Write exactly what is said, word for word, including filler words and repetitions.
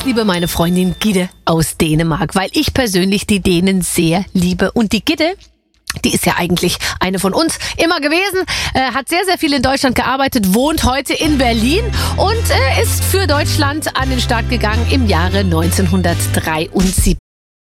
ganz liebe meine Freundin Gitte aus Dänemark, weil ich persönlich die Dänen sehr liebe. Und die Gitte, die ist ja eigentlich eine von uns immer gewesen, äh, hat sehr, sehr viel in Deutschland gearbeitet, wohnt heute in Berlin und äh, ist für Deutschland an den Start gegangen im Jahre neunzehnhundertdreiundsiebzig.